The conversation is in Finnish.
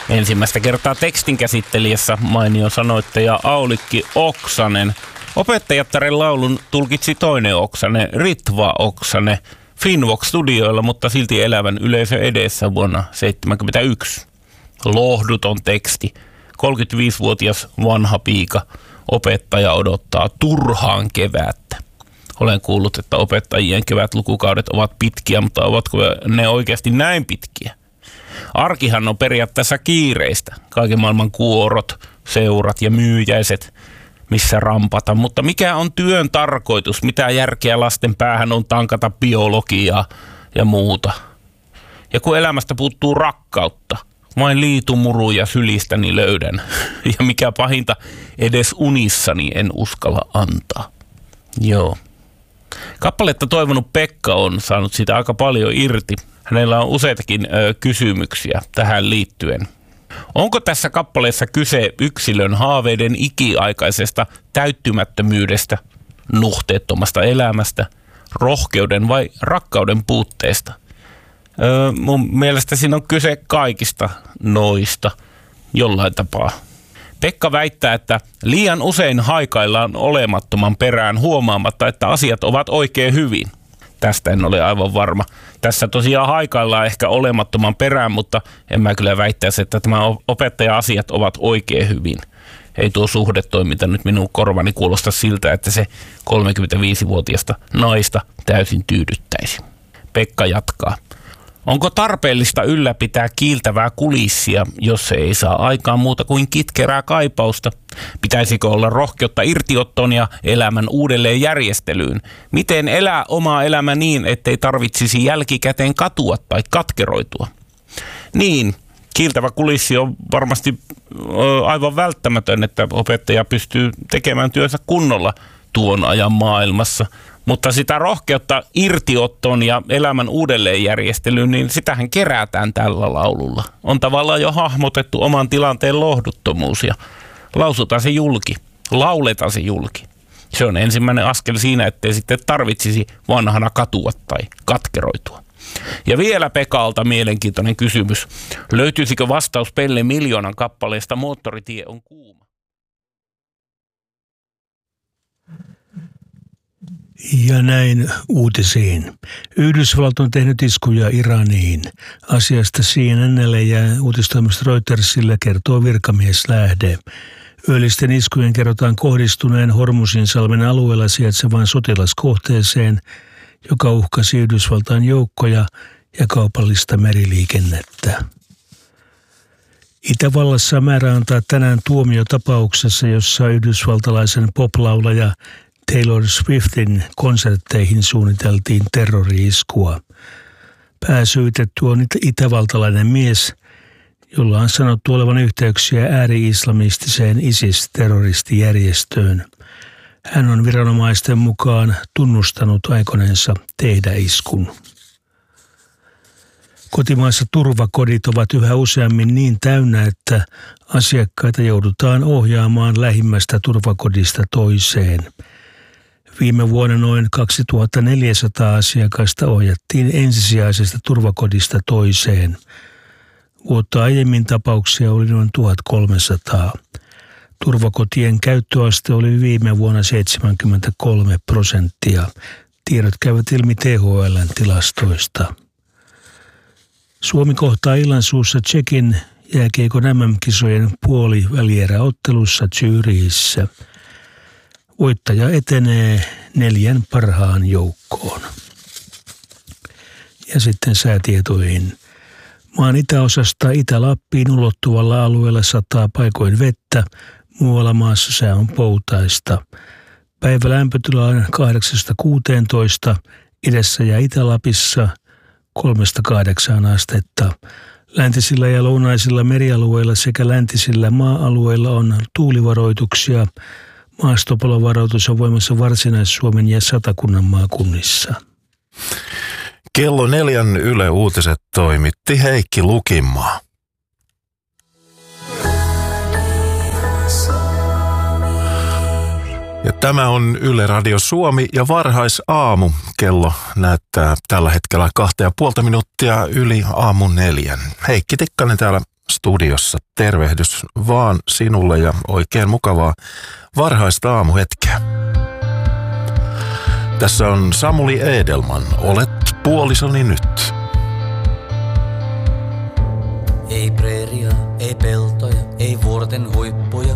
Ensimmäistä kertaa tekstin käsittelijässä mainio sanoittaja Aulikki Oksanen. Opettajattaren laulun tulkitsi toinen Oksanen, Ritva Oksanen, Finvox-studioilla, mutta silti elävän yleisön edessä vuonna 1971. Lohduton teksti. 35-vuotias vanha piika. Opettaja odottaa turhaan kevättä. Olen kuullut, että opettajien kevätlukukaudet ovat pitkiä, mutta ovatko ne oikeasti näin pitkiä? Arkihan on periaatteessa kiireistä. Kaiken maailman kuorot, seurat ja myyjäiset, missä rampata. Mutta mikä on työn tarkoitus? Mitä järkeä lasten päähän on tankata biologiaa ja muuta? Ja kun elämästä puuttuu rakkautta, vain liitumuruja sylistäni löydän. Ja mikä pahinta, edes unissani en uskalla antaa. Joo. Kappaletta toivonut Pekka on saanut sitä aika paljon irti. Hänellä on useitakin kysymyksiä tähän liittyen. Onko tässä kappaleessa kyse yksilön haaveiden ikiaikaisesta täyttymättömyydestä, nuhteettomasta elämästä, rohkeuden vai rakkauden puutteesta? Mun mielestä siinä on kyse kaikista noista jollain tapaa. Pekka väittää, että liian usein haikaillaan olemattoman perään huomaamatta, että asiat ovat oikein hyvin. Tästä en ole aivan varma. Tässä tosiaan haikaillaan ehkä olemattoman perään, mutta en mä kyllä väittäisi, että tämä opettaja-asiat ovat oikein hyvin. Ei tuo suhdetoiminta nyt minun korvani kuulosta siltä, että se 35-vuotiasta naista täysin tyydyttäisi. Pekka jatkaa. Onko tarpeellista ylläpitää kiiltävää kulissia, jos se ei saa aikaan muuta kuin kitkerää kaipausta? Pitäisikö olla rohkeutta irtiottoon ja elämän uudelleenjärjestelyyn? Miten elää oma elämä niin, ettei tarvitsisi jälkikäteen katua tai katkeroitua? Niin, kiiltävä kulissi on varmasti aivan välttämätön, että opettaja pystyy tekemään työnsä kunnolla tuon ajan maailmassa. Mutta sitä rohkeutta irtiottoon ja elämän uudelleenjärjestelyyn, niin sitähän kerätään tällä laululla. On tavallaan jo hahmotettu oman tilanteen lohduttomuus ja lausutaan se julki, lauletaan se julki. Se on ensimmäinen askel siinä, ettei sitten tarvitsisi vanhana katua tai katkeroitua. Ja vielä Pekalta mielenkiintoinen kysymys. Löytyisikö vastaus Pelle Miljoonan kappaleesta Moottoritie on kuuma? Ja näin uutisiin. Yhdysvallat on tehnyt iskuja Iraniin. Asiasta CNN:lle ja uutistoimisto Reutersille kertoo virkamieslähde. Yöllisten iskujen kerrotaan kohdistuneen Hormuzinsalmen alueella sijaitsevaan sotilaskohteeseen, joka uhkasi Yhdysvaltain joukkoja ja kaupallista meriliikennettä. Itävallassa määrä antaa tänään tuomio tapauksessa, jossa yhdysvaltalaisen poplaulaja Taylor Swiftin konsertteihin suunniteltiin terrori-iskua. Pääsyytetty on itävaltalainen mies, jolla on sanottu olevan yhteyksiä ääri-islamistiseen ISIS-terroristijärjestöön. Hän on viranomaisten mukaan tunnustanut aikoneensa tehdä iskun. Kotimaassa turvakodit ovat yhä useammin niin täynnä, että asiakkaita joudutaan ohjaamaan lähimmästä turvakodista toiseen. Viime vuonna noin 2400 asiakasta ohjattiin ensisijaisesta turvakodista toiseen. Vuotta aiemmin tapauksia oli noin 1300. Turvakotien käyttöaste oli viime vuonna 73%. Tiedot käyvät ilmi THL:n tilastoista. Suomi kohtaa illansuussa Tšekin jääkiekon MM-kisojen puolivälieräottelussa Zürichissä. Voittaja etenee 4 parhaan joukkoon. Ja sitten säätietoihin. Maan itäosasta Itä-Lappiin ulottuvalla alueella sataa paikoin vettä, muualla maassa sää on poutaista. Päivälämpötila on 8-16, idässä ja Itä-Lapissa 3-8 astetta. Läntisillä ja lounaisilla merialueilla sekä läntisillä maa-alueilla on tuulivaroituksia. Maastopalovaroitus on voimassa Varsinais-Suomen ja Satakunnan maakunnissa. Kello 4 Yle Uutiset toimitti Heikki Lukinmaa. Ja tämä on Yle Radio Suomi ja varhaisaamu. Kello näyttää tällä hetkellä 2,5 minuuttia yli aamu 4. Heikki Tikkanen täällä studiossa. Tervehdys vaan sinulle ja oikein mukavaa varhaista aamuhetkeä. Tässä on Samuli Edelman. Olet puolisoni nyt. Ei preeria, ei peltoja, ei vuorten huippuja,